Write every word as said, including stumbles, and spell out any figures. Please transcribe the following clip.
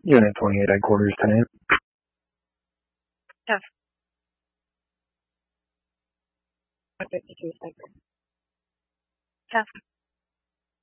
Unit twenty-eight headquarters, ten a.m. Yes. fifty-two cycle. Yes.